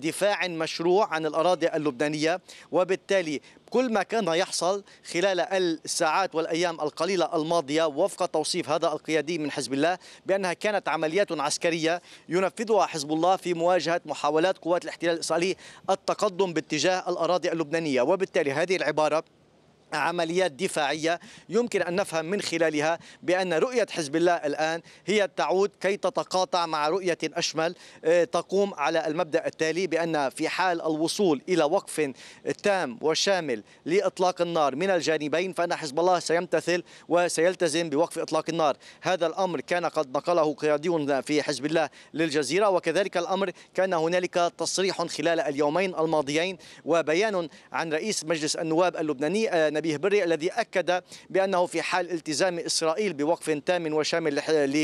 دفاع مشروع عن الأراضي اللبنانية. وبالتالي كل ما كان يحصل خلال الساعات والأيام القليلة الماضية وفق توصيف هذا القيادي من حزب الله بأنها كانت عمليات عسكرية ينفذها حزب الله في مواجهة محاولات قوات الاحتلال الإسرائيلي التقدم باتجاه الأراضي اللبنانية. وبالتالي هذه العبارة عمليات دفاعية يمكن أن نفهم من خلالها بأن رؤية حزب الله الآن هي تعود كي تتقاطع مع رؤية أشمل تقوم على المبدأ التالي: بأن في حال الوصول إلى وقف تام وشامل لإطلاق النار من الجانبين فإن حزب الله سيمتثل وسيلتزم بوقف إطلاق النار. هذا الأمر كان قد نقله قيادي في حزب الله للجزيرة، وكذلك الأمر كان هنالك تصريح خلال اليومين الماضيين وبيان عن رئيس مجلس النواب اللبناني نبيه بري الذي أكد بأنه في حال التزام إسرائيل بوقف تام وشامل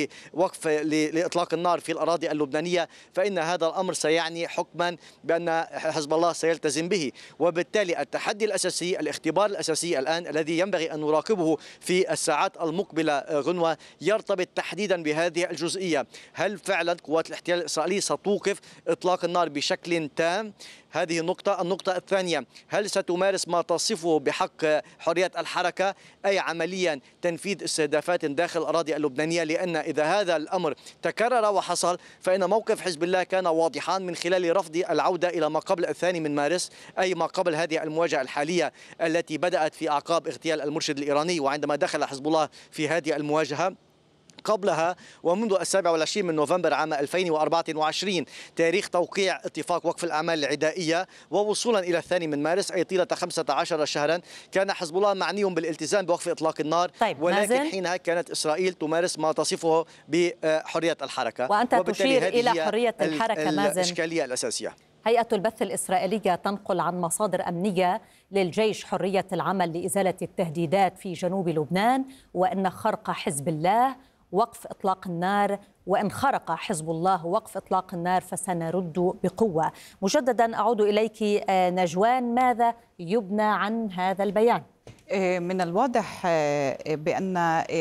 لإطلاق النار في الأراضي اللبنانية فإن هذا الأمر سيعني حكما بأن حزب الله سيلتزم به. وبالتالي التحدي الأساسي، الاختبار الأساسي الآن الذي ينبغي أن نراقبه في الساعات المقبلة غنوة يرتبط تحديدا بهذه الجزئية: هل فعلا قوات الاحتلال الإسرائيلي ستوقف إطلاق النار بشكل تام؟ هذه النقطة الثانية: هل ستمارس ما تصفه بحق حرية الحركة، أي عمليا تنفيذ استهدافات داخل الأراضي اللبنانية؟ لأن إذا هذا الأمر تكرر وحصل فإن موقف حزب الله كان واضحا من خلال رفض العودة إلى ما قبل 2 مارس، أي ما قبل هذه المواجهة الحالية التي بدأت في أعقاب اغتيال المرشد الإيراني. وعندما دخل حزب الله في هذه المواجهة قبلها ومنذ 27 نوفمبر عام 2024 تاريخ توقيع اتفاق وقف الأعمال العدائية ووصولا إلى 2 مارس، أي طيلة 15 شهرا كان حزب الله معني بالالتزام بوقف إطلاق النار. طيب ولكن مازن، حينها كانت إسرائيل تمارس ما تصفه بحرية الحركة، وأنت تشير إلى حرية الحركة. مازن، الإشكالية الأساسية. هيئة البث الإسرائيلية تنقل عن مصادر أمنية للجيش حرية العمل لإزالة التهديدات في جنوب لبنان، وأن خرق حزب الله وقف إطلاق النار، وإن خرق حزب الله وقف إطلاق النار فسنرد بقوة. مجددا أعود إليك نجوان، ماذا يبنى عن هذا البيان؟ من الواضح بأن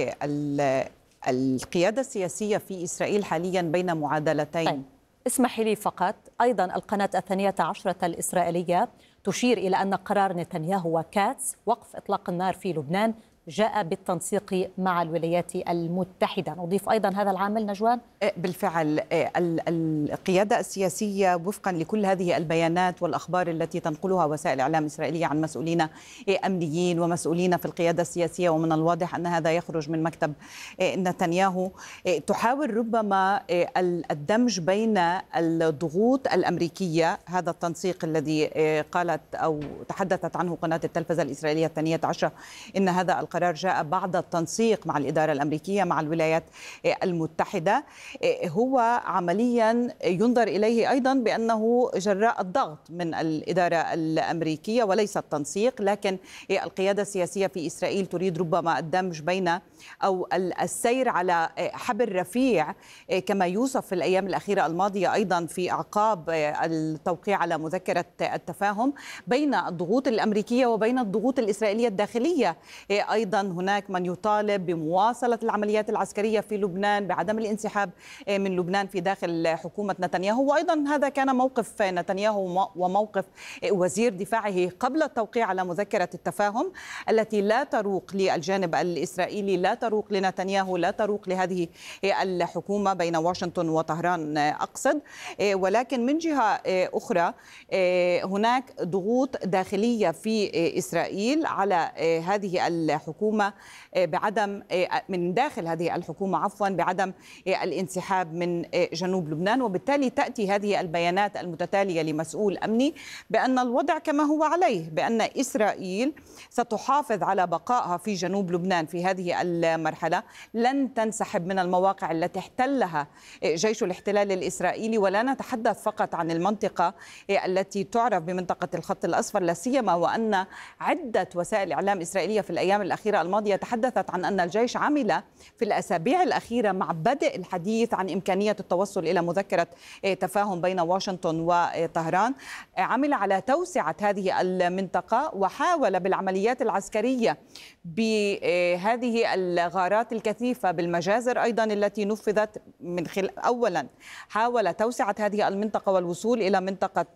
القيادة السياسية في إسرائيل حاليا بين معادلتين. طيب، اسمحي لي فقط، أيضا القناة 12 الإسرائيلية تشير إلى أن قرار نتنياهو وكاتس وقف إطلاق النار في لبنان جاء بالتنسيق مع الولايات المتحدة. نضيف أيضا هذا العامل نجوان؟ بالفعل القيادة السياسية وفقا لكل هذه البيانات والأخبار التي تنقلها وسائل الإعلام الإسرائيلية عن مسؤولين أمنيين ومسؤولين في القيادة السياسية، ومن الواضح أن هذا يخرج من مكتب نتنياهو، تحاول ربما الدمج بين الضغوط الأمريكية، هذا التنسيق الذي قالت أو تحدثت عنه قناة التلفزة الإسرائيلية 12 إن هذا القرار جاء بعد التنسيق مع الإدارة الأمريكية مع الولايات المتحدة. هو عمليا ينظر إليه أيضا بأنه جراء الضغط من الإدارة الأمريكية وليس التنسيق، لكن القيادة السياسية في إسرائيل تريد ربما الدمج بين أو السير على حبل رفيع كما يوصف في الأيام الأخيرة الماضية أيضا في أعقاب التوقيع على مذكرة التفاهم بين الضغوط الأمريكية وبين الضغوط الإسرائيلية الداخلية. أيضا هناك من يطالب بمواصلة العمليات العسكرية في لبنان، بعدم الانسحاب من لبنان في داخل حكومة نتنياهو. وأيضا هذا كان موقف نتنياهو وموقف وزير دفاعه قبل التوقيع على مذكرة التفاهم التي لا تروق للجانب الإسرائيلي، لا تروق لنتنياهو، لا تروق لهذه الحكومة بين واشنطن وطهران أقصد. ولكن من جهة أخرى هناك ضغوط داخلية في إسرائيل على هذه الحكومة بعدم من داخل هذه الحكومة بعدم الانسحاب من جنوب لبنان. وبالتالي تأتي هذه البيانات المتتالية لمسؤول أمني بأن الوضع كما هو عليه، بأن إسرائيل ستحافظ على بقائها في جنوب لبنان في هذه المرحلة، لن تنسحب من المواقع التي احتلها جيش الاحتلال الإسرائيلي. ولا نتحدث فقط عن المنطقة التي تعرف بمنطقة الخط الأصفر، لا سيما وأن عدة وسائل إعلام إسرائيلية في الأيام الأخيرة الماضية تحدثت عن أن الجيش عمل في الأسابيع الأخيرة مع بدء الحديث عن إمكانية التوصل إلى مذكرة تفاهم بين واشنطن وطهران، عمل على توسعة هذه المنطقة وحاول بالعمليات العسكرية بهذه الغارات الكثيفة بالمجازر أيضا التي نفذت من أولا حاول توسعة هذه المنطقة والوصول إلى منطقة